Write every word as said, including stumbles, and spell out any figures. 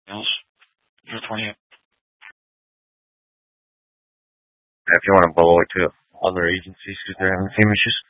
else? You're twenty. If you want to blow it to other agencies because they're having the same issues.